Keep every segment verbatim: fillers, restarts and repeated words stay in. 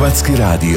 Hrvatski radio.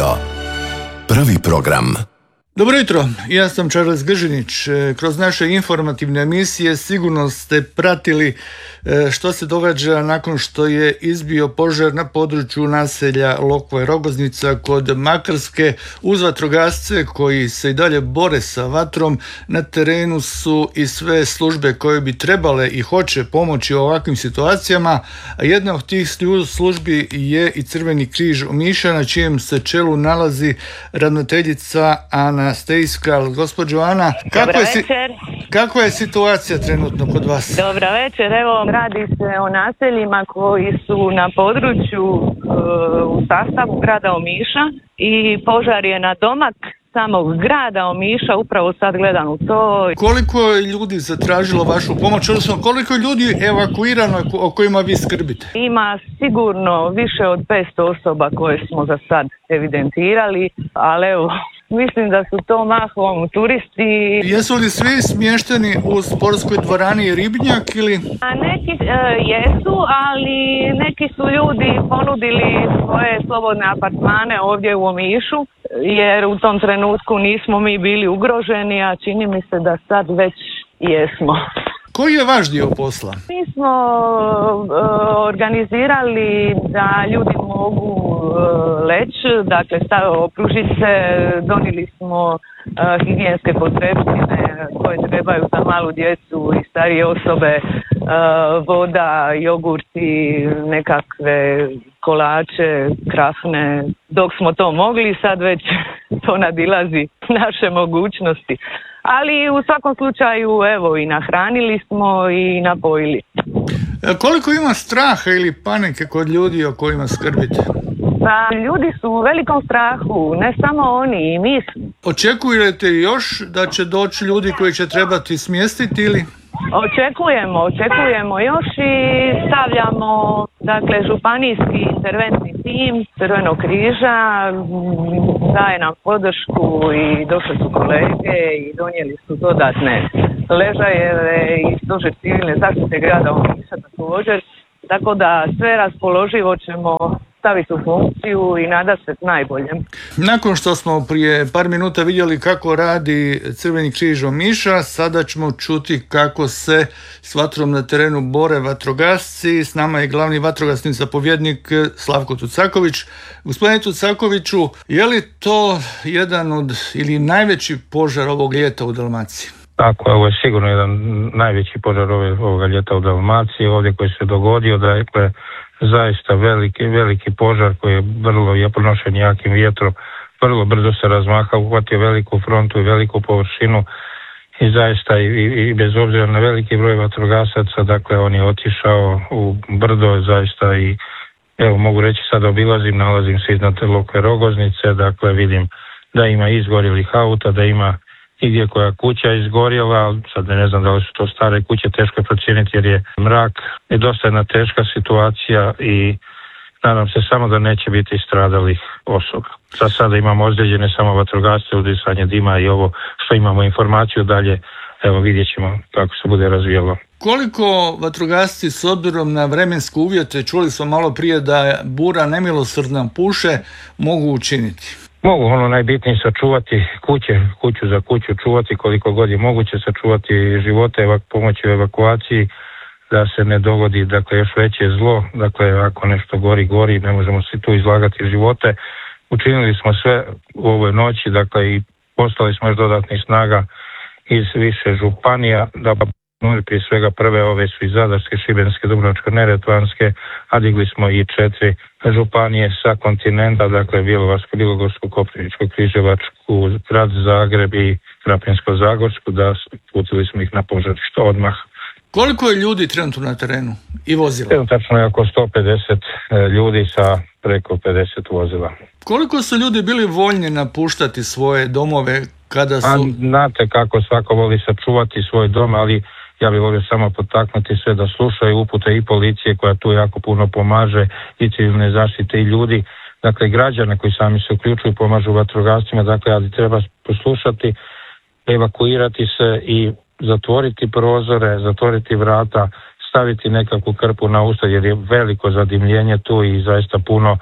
Prvi program. Dobro jutro, ja sam Charles Gržinić. Kroz naše informativne emisije sigurno ste pratili što se događa nakon što je izbio požar na području naselja Lokva i Rogoznica kod Makarske. Uz vatrogasce koji se i dalje bore sa vatrom, na terenu su i sve službe koje bi trebale i hoće pomoći u ovakvim situacijama. A jedna od tih službi je i Crveni križ Omiša, na čijem se čelu nalazi ravnateljica Ana Stejska. Gospođo Ana, kako je, si, kako je situacija trenutno kod vas? Dobro večer, evo radi se o naseljima koji su na području uh, u sastavu grada Omiša i požar je na domak samog grada Omiša, upravo sad gledam u to. Koliko je ljudi zatražilo vašu pomoć, odnosno koliko je ljudi evakuirano o kojima vi skrbite? Ima sigurno više od petsto osoba koje smo za sad evidentirali, ali evo, mislim da su to mahom turisti. Jesu li svi smješteni u sportskoj dvorani Ribnjak ili? A neki e, jesu, ali neki su ljudi ponudili svoje slobodne apartmane ovdje u Omišu, jer u tom trenutku nismo mi bili ugroženi, a čini mi se da sad već jesmo. Koji je vaš dio posla? Mi smo uh, organizirali da ljudi mogu uh, leći, dakle opružiti se, donijeli smo uh, higijenske potrepštine koje trebaju za malu djecu i starije osobe, uh, voda, jogurti, nekakve kolače, krafne. Dok smo to mogli, sad već to nadilazi naše mogućnosti. Ali u svakom slučaju, evo, i nahranili smo i napojili. Koliko ima straha ili panike kod ljudi o kojima skrbite? Pa, ljudi su u velikom strahu, ne samo oni, i mi smo. Očekujete još da će doći ljudi koji će trebati smjestiti ili? Očekujemo, očekujemo još i stavljamo, dakle, županijski interventni tim Crvenog križa, daje nam podršku i došli su kolege i donijeli su dodatne ležajeve i stožer civilne zaštite grada Omiša također, tako da sve raspoloživo ćemo staviti u funkciju i nada se najboljem. Nakon što smo prije par minuta vidjeli kako radi Crveni križ Omiša, sada ćemo čuti kako se s vatrom na terenu bore vatrogasci. S nama je glavni vatrogasni zapovjednik Slavko Tucaković. Gospodine Tucakoviću, je li to jedan od ili najveći požar ovog ljeta u Dalmaciji? Tako, ovo je sigurno jedan najveći požar ovoga ljeta u Dalmaciji, ovdje koji se dogodio, dakle, zaista veliki, veliki požar koji je vrlo je pronošen jakim vjetrom, vrlo brzo se razmahao, uhvatio veliku frontu i veliku površinu i zaista i, i, i bez obzira na veliki broj vatrogasaca, dakle on je otišao u brdo zaista i evo mogu reći sad obilazim, nalazim se iznad Lokve Rogoznice, dakle vidim da ima izgorjelih auta, da ima i gdje koja kuća izgorjela, sad ne znam da li su to stare kuće, teško je procijeniti jer je mrak, je dosta jedna teška situacija i nadam se samo da neće biti stradalih osoba. Za sada imamo ozlijeđene samo vatrogasce, udisanje dima i ovo što imamo informaciju dalje, evo vidjet ćemo kako se bude razvijalo. Koliko vatrogasci s obzirom na vremenske uvjete, čuli smo malo prije da bura nemilosrdna puše, mogu učiniti? Mogu ono najbitnije sačuvati kuće, kuću za kuću čuvati koliko god je moguće, sačuvati živote, evak, pomoći u evakuaciji, da se ne dogodi dakle još veće zlo, dakle ako nešto gori, gori, ne možemo se tu izlagati živote. Učinili smo sve u ovoj noći, dakle i poslali smo još dodatnih snaga iz više županija, da prije svega prve ove su i Zadarske, Šibenske, Dubrovačko-neretvanske, a digli smo i četiri županije sa kontinenta, dakle Bjelovarsku, Bilogorsku, Koprivničku, Križevačku, grad Zagreb i Krapinsko-zagorsku, da putili smo ih na požarište odmah. Koliko je ljudi trenutno na terenu i vozila? Trenutačno je oko sto pedeset ljudi sa preko pedeset vozila. Koliko su ljudi bili voljni napuštati svoje domove kada su... A znate kako svako voli sačuvati svoj dom, ali ja bih volio samo potaknuti sve da slušaju upute i policije koja tu jako puno pomaže, i civilne zaštite i ljudi, dakle građane koji sami se uključuju, pomažu vatrogascima, dakle ali treba poslušati, evakuirati se i zatvoriti prozore, zatvoriti vrata, staviti nekakvu krpu na usta jer je veliko zadimljenje tu i zaista puno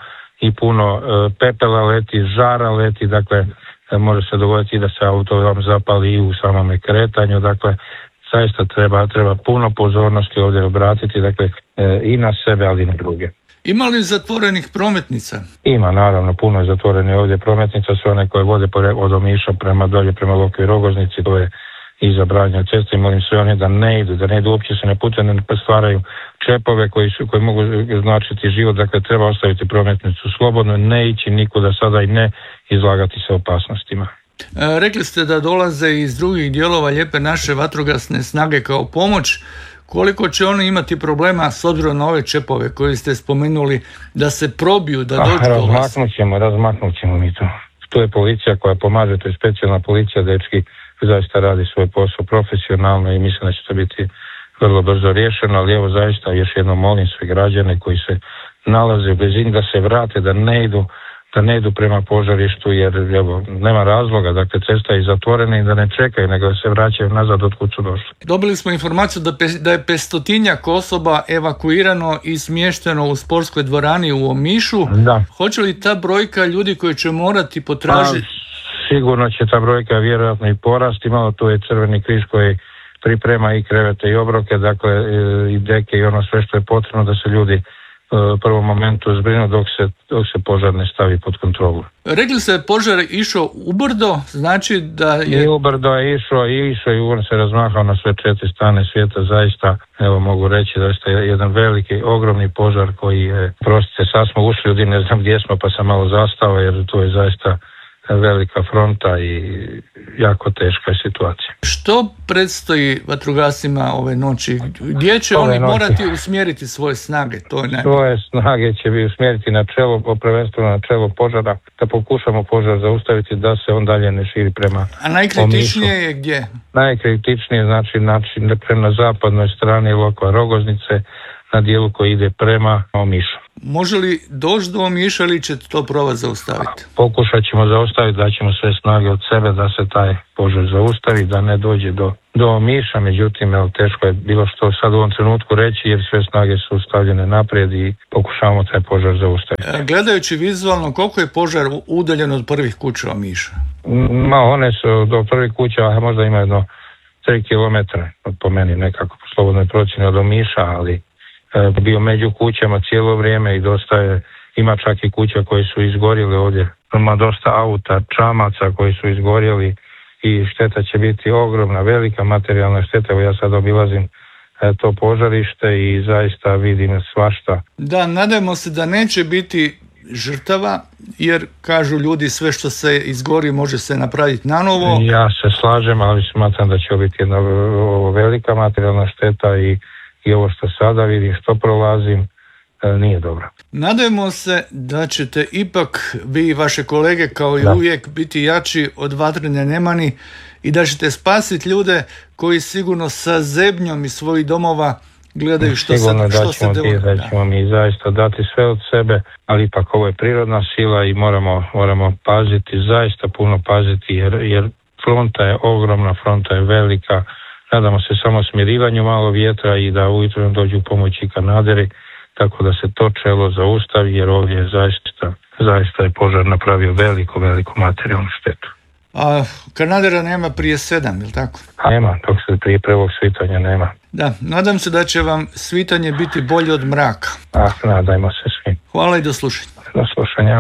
i puno pepela leti, žara leti, dakle može se dogoditi da se auto vam zapali i u samome kretanju, dakle zaista treba, treba puno pozornosti ovdje obratiti, dakle i na sebe, ali i na druge. Ima li zatvorenih prometnica? Ima, naravno, puno je zatvorenih ovdje prometnica, sve one koje vode od Omiša prema dolje, prema Lokvi i Rogoznici, to je i zabranja ceste, molim sve one da ne idu, da ne idu, uopće se ne pute, ne stvaraju čepove koji, su, koji mogu značiti život, dakle treba ostaviti prometnicu slobodno, ne ići nikuda sada i ne izlagati se opasnostima. E, rekli ste da dolaze iz drugih dijelova Lijepe naše vatrogasne snage kao pomoć. Koliko će oni imati problema s obzirom na ove čepove koje ste spomenuli da se probiju, da dođu do vas? Razmaknut ćemo, razmaknut ćemo mi to. Tu je policija koja pomaže, to je specijalna policija, dečki zaista radi svoj posao profesionalno i mislim da će to biti vrlo brzo riješeno, ali evo zaista još jednom molim sve građane koji se nalaze u blizini da se vrate, da ne idu da ne idu prema požarištu, jer evo, nema razloga, dakle cesta je zatvorena i da ne čekaju, nego da se vraćaju nazad od kud su došli. Dobili smo informaciju da, pe, da je petstotinjak osoba evakuirano i smješteno u sportskoj dvorani u Omišu. Da. Hoće li ta brojka ljudi koji će morati potražiti? Pa, sigurno će ta brojka vjerojatno i porasti, malo tu je Crveni križ koji priprema i krevete i obroke, dakle i deke i ono sve što je potrebno da se ljudi u prvom momentu zbrinu dok se, dok se požar ne stavi pod kontrolu. Rekli ste požar je išao ubrdo, znači da je... I ubrdo je išao i išao i on se razmahao na sve četiri strane svijeta, zaista, evo mogu reći da je jedan veliki, ogromni požar koji je, prostite, sad smo ušli ljudi, ne znam gdje smo pa sam malo zastao jer to je zaista velika fronta i jako teška je situacija. Što predstoji vatrogascima ove noći? Gdje će ove oni noći. morati usmjeriti svoje snage? To je svoje snage će bi usmjeriti na čelo, prvenstveno na čelo požara, da pokušamo požar zaustaviti da se on dalje ne širi prema A najkritičnije Omišu. je gdje? Najkritičnije znači, znači prema zapadnoj strani Lokva Rogoznice, na dijelu koji ide prema Omišu. Može li doći do Omiša ili ćete to probati zaustaviti? Pokušat ćemo zaustaviti, da ćemo sve snage od sebe da se taj požar zaustavi, da ne dođe do, do Omiša, međutim evo, teško je bilo što sad u ovom trenutku reći jer sve snage su stavljene naprijed i pokušavamo taj požar zaustaviti. Gledajući vizualno, koliko je požar udaljen od prvih kuća Omiša? Ma one su do prvih kuća, a možda ima jedno tri kilometra, po meni nekako po slobodnoj procjeni od Omiša, ali bio među kućama cijelo vrijeme i dosta je, ima čak i kuća koji su izgorjeli ovdje. Ima dosta auta, čamaca koji su izgorjeli i šteta će biti ogromna, velika materijalna šteta. Evo ja sad obilazim to požarište i zaista vidim svašta. Da, nadajmo se da neće biti žrtava, jer kažu ljudi sve što se izgori može se napraviti na novo. Ja se slažem, ali smatram da će biti jedna velika materijalna šteta i i ovo što sada vidim, što prolazim, nije dobro. Nadajmo se da ćete ipak vi i vaše kolege kao i da. uvijek biti jači od vatrene nemani i da ćete spasiti ljude koji sigurno sa zebnjom iz svojih domova gledaju što sigurno se, što se događa. Da ćemo mi zaista dati sve od sebe, ali ipak ovo je prirodna sila i moramo, moramo paziti, zaista puno paziti jer, jer fronta je ogromna, fronta je velika. Nadamo se samo smirivanju malo vjetra i da ujutro dođu pomoći kanaderi, tako da se to čelo zaustavi, jer ovdje je zaista, zaista je požar napravio veliku, veliku materijalnu štetu. A kanadera nema prije sedam, je li tako? A nema, dok se prije prvog svitanja nema. Da, nadam se da će vam svitanje biti bolje od mraka. Ah, nadajmo se svi. Hvala i do slušanja. Do slušanja.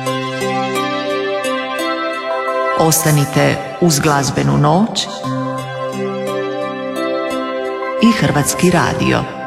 Ostanite uz glazbenu noć i Hrvatski radio.